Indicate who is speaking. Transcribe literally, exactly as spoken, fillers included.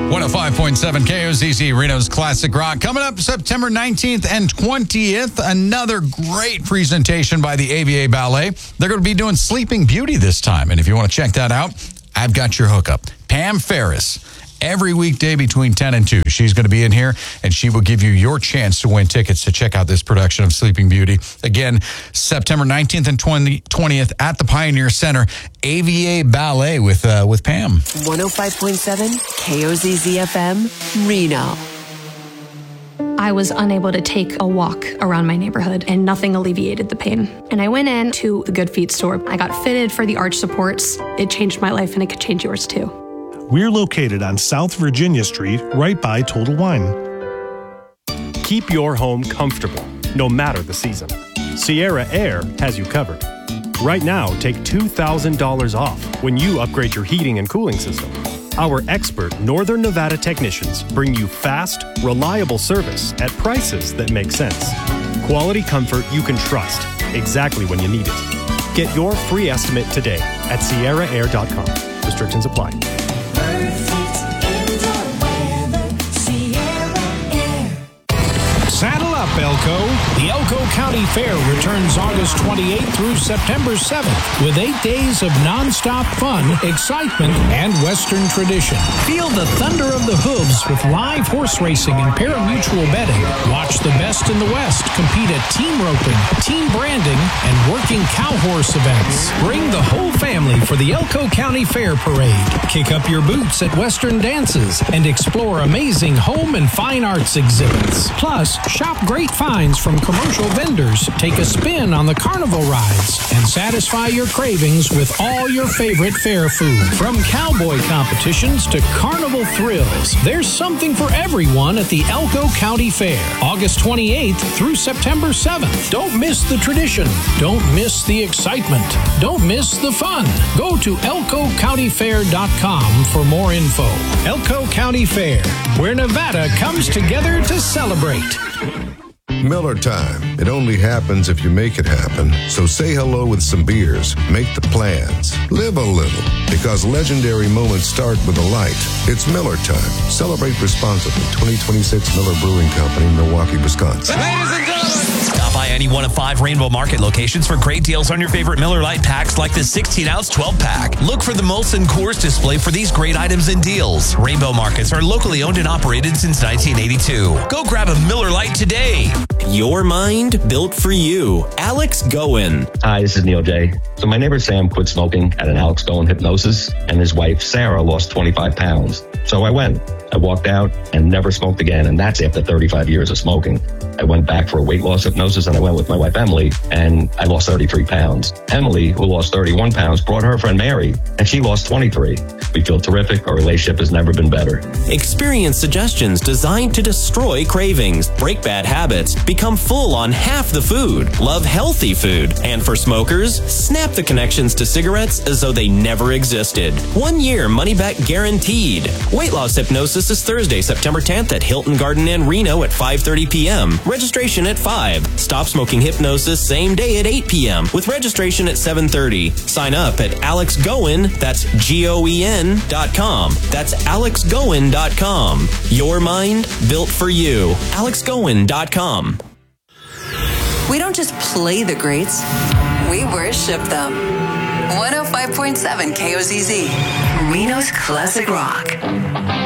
Speaker 1: one oh five point seven K O Z Z, Reno's Classic Rock. Coming up September nineteenth and twentieth, another great presentation by the A V A Ballet. They're going to be doing Sleeping Beauty this time. And if you want to check that out, I've got your hookup. Pam Ferris, every weekday between ten and two. She's going to be in here, and she will give you your chance to win tickets to check out this production of Sleeping Beauty. Again, September nineteenth and twentieth at the Pioneer Center. A V A Ballet with uh, with Pam.
Speaker 2: one oh five point seven K O Z Z F M, Reno.
Speaker 3: I was unable to take a walk around my neighborhood, and nothing alleviated the pain. And I went in to the Good Feet store. I got fitted for the arch supports. It changed my life, and it could change yours too.
Speaker 4: We're located on South Virginia Street, right by Total Wine.
Speaker 5: Keep your home comfortable, no matter the season. Sierra Air has you covered. Right now, take two thousand dollars off when you upgrade your heating and cooling system. Our expert Northern Nevada technicians bring you fast, reliable service at prices that make sense. Quality comfort you can trust, exactly when you need it. Get your free estimate today at sierra air dot com. Restrictions apply.
Speaker 6: Saddle up, Elko. The Elko County Fair returns August twenty-eighth through September seventh with eight days of nonstop fun, excitement, and Western tradition. Feel the thunder of the hooves with live horse racing and pari-mutuel betting. Watch the best in the West compete at team roping, team branding, and working cow horse events. Bring the whole family for the Elko County Fair Parade. Kick up your boots at Western dances and explore amazing home and fine arts exhibits. Plus, shop great finds from commercial vendors, take a spin on the carnival rides, and satisfy your cravings with all your favorite fair food. From cowboy competitions to carnival thrills, there's something for everyone at the Elko County Fair, August twenty-eighth through September seventh. Don't miss the tradition. Don't miss the excitement. Don't miss the fun. Go to elko county fair dot com for more info. Elko County Fair, where Nevada comes together to celebrate.
Speaker 7: Miller time. It only happens if you make it happen. So say hello with some beers. Make the plans. Live a little. Because legendary moments start with a light. It's Miller time. Celebrate responsibly. twenty twenty-six Miller Brewing Company, Milwaukee, Wisconsin.
Speaker 8: Ladies and gentlemen, stop by any one of five Rainbow Market locations for great deals on your favorite Miller Lite packs like the sixteen ounce twelve pack. Look for the Molson Coors display for these great items and deals. Rainbow Markets are locally owned and operated since nineteen eighty-two. Go grab a Miller Lite today.
Speaker 9: Your mind built for you. Alex Goen.
Speaker 10: Hi, this is Neil J. So my neighbor Sam quit smoking at an Alex Goen hypnosis, and his wife Sarah lost twenty-five pounds. So I went. I walked out and never smoked again, and that's after thirty-five years of smoking. I went back for a weight loss hypnosis, and I went with my wife Emily, and I lost thirty-three pounds. Emily, who lost thirty-one pounds, brought her friend Mary, and she lost twenty-three. We feel terrific. Our relationship has never been better.
Speaker 9: Experience suggestions designed to destroy cravings, break bad habits, become full on half the food, love healthy food, and for smokers, snap the connections to cigarettes as though they never existed. One year money back guaranteed. Weight loss hypnosis is Thursday, September tenth at Hilton Garden Inn, Reno at five thirty p.m. Registration at five. Stop smoking hypnosis same day at eight p.m. with registration at seven thirty. Sign up at Alex Goen, that's G O E N dot com. That's alex goen dot com. Your mind built for you. alex goen dot com.
Speaker 2: We don't just play the greats, we worship them. one oh five point seven K O Z Z, Reno's Classic Rock.